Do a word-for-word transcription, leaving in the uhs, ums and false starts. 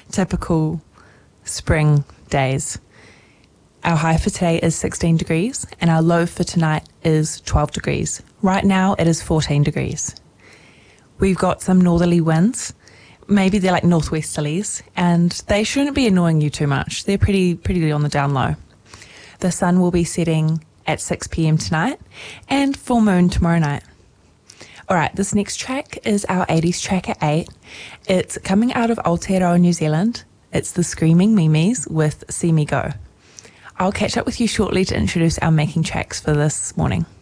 typical spring days. Our high for today is sixteen degrees and our low for tonight is twelve degrees. Right now it is fourteen degrees. We've got some northerly winds. Maybe they're like northwesterlies, and they shouldn't be annoying you too much. They're pretty pretty on the down low. The sun will be setting at six p.m. tonight and full moon tomorrow night. All right, this next track is our eighties track at eight. It's coming out of Aotearoa, New Zealand. It's the Screaming Mimes with See Me Go. I'll catch up with you shortly to introduce our making tracks for this morning.